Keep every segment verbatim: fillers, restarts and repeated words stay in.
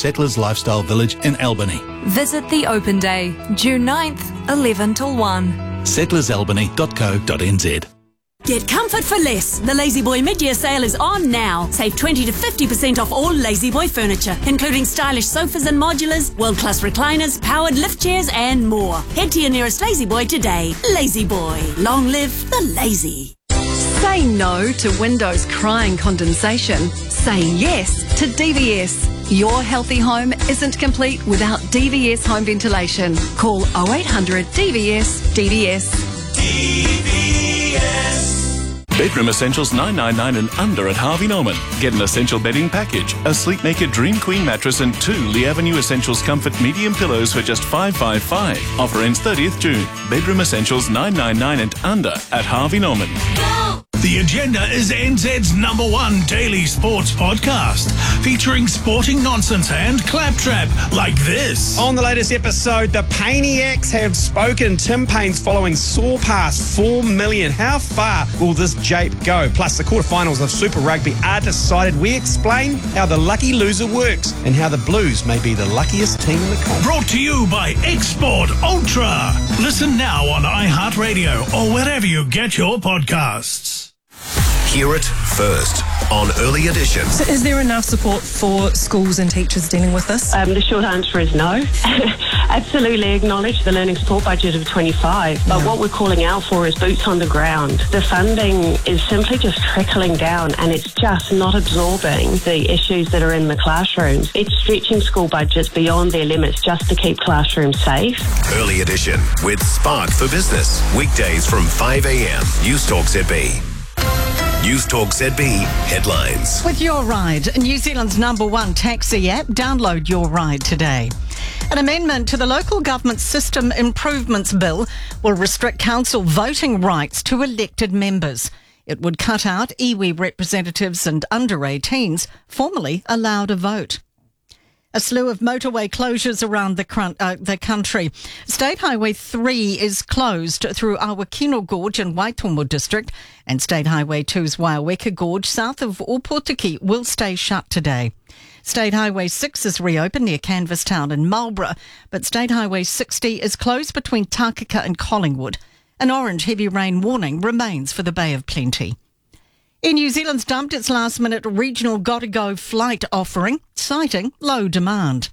Settlers Lifestyle Village in Albany. Visit the open day, June ninth, eleven till one. settlers albany dot co dot n z. Get comfort for less. The La-Z-Boy mid-year sale is on now. Save twenty to fifty percent off all La-Z-Boy furniture, including stylish sofas and modulars, world-class recliners, powered lift chairs and more. Head to your nearest La-Z-Boy today. La-Z-Boy. Long live the lazy. Say no to windows crying condensation. Say yes to D V S. Your healthy home isn't complete without D V S home ventilation. Call oh eight hundred D V S D D S. D V S. Bedroom Essentials nine ninety-nine and under at Harvey Norman. Get an essential bedding package, a Sleepmaker Dream Queen mattress and two Lee Avenue Essentials Comfort medium pillows for just five hundred fifty-five. Offer ends thirtieth June. Bedroom Essentials nine ninety-nine and under at Harvey Norman. The Agenda is N Z's number one daily sports podcast, featuring sporting nonsense and claptrap like this. On the latest episode, the Painiacs have spoken. Tim Paine's following soar past four million. How far will this jape go? Plus, the quarterfinals of Super Rugby are decided. We explain how the lucky loser works and how the Blues may be the luckiest team in the comp. Brought to you by Export Ultra. Listen now on iHeartRadio or wherever you get your podcasts. Hear it first on Early Edition. So is there enough support for schools and teachers dealing with this? Um, the short answer is no. Absolutely acknowledge the learning support budget of twenty-five, but yeah. What we're calling out for is boots on the ground. The funding is simply just trickling down and it's just not absorbing the issues that are in the classrooms. It's stretching school budgets beyond their limits just to keep classrooms safe. Early Edition with Spark for Business. Weekdays from five a.m. News Talk Z B. News Talk Z B headlines. With Your Ride, New Zealand's number one taxi app, download Your Ride today. An amendment to the Local Government System Improvements Bill will restrict council voting rights to elected members. It would cut out iwi representatives and under eighteens formerly allowed a vote. A slew of motorway closures around the, cr- uh, the country. State Highway three is closed through Awakino Gorge in Waitomo District, and State Highway two's Waiaweka Gorge south of Opotiki will stay shut today. State Highway six is reopened near Canvastown in Marlborough, but State Highway sixty is closed between Takaka and Collingwood. An orange heavy rain warning remains for the Bay of Plenty. Air New Zealand's dumped its last-minute regional Gotta-Go flight offering, citing low demand.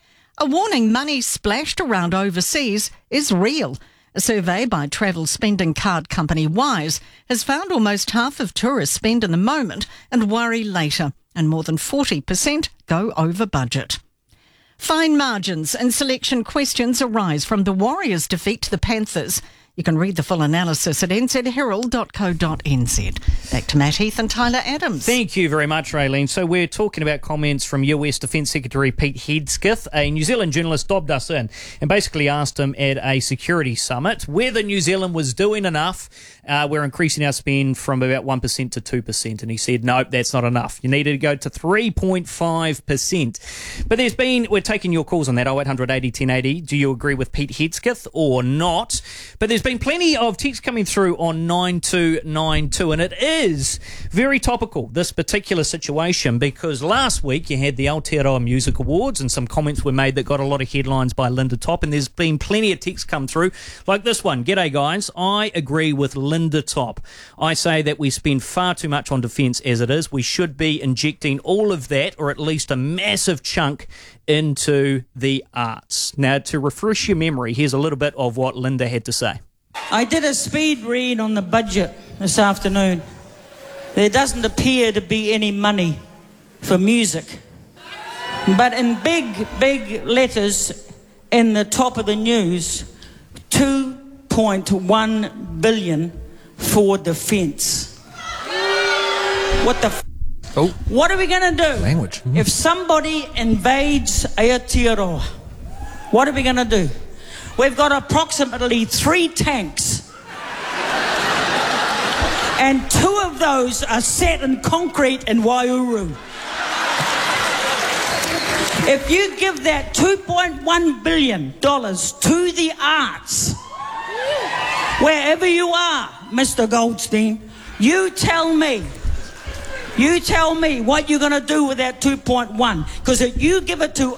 A warning money splashed around overseas is real. A survey by travel spending card company Wise has found almost half of tourists spend in the moment and worry later, and more than forty percent go over budget. Fine margins and selection questions arise from the Warriors' defeat to the Panthers. You can read the full analysis at n z herald dot co dot n z. Back to Matt Heath and Tyler Adams. Thank you very much, Raylene. So we're talking about comments from U S Defence Secretary Pete Hegseth. A New Zealand journalist dobbed us in and basically asked him at a security summit whether New Zealand was doing enough. Uh, we're increasing our spend from about one percent to two percent. And he said, no, that's not enough. You needed to go to three point five percent. But there's been, we're taking your calls on that, oh eight hundred eighty ten eighty. Do you agree with Pete Hegseth or not? But there's been plenty of texts coming through on nine two nine two, and it is very topical, this particular situation, because last week you had the Aotearoa Music Awards and some comments were made that got a lot of headlines by Linda Top, and there's been plenty of texts come through, like this one. G'day guys, I agree with Linda Top. I say that we spend far too much on defence as it is. We should be injecting all of that, or at least a massive chunk, into the arts. Now, to refresh your memory, here's a little bit of what Linda had to say. I did a speed read on the budget this afternoon. There doesn't appear to be any money for music. But in big, big letters in the top of the news, two point one billion dollars for defence. What the f- oh. What are we going to do? Language. If somebody invades Aotearoa, what are we going to do? We've got approximately three tanks. And two of those are set in concrete in Waiouru. If you give that two point one billion dollars to the arts, wherever you are, Mister Goldstein, you tell me, you tell me what you're going to do with that two point one. Because if you give it to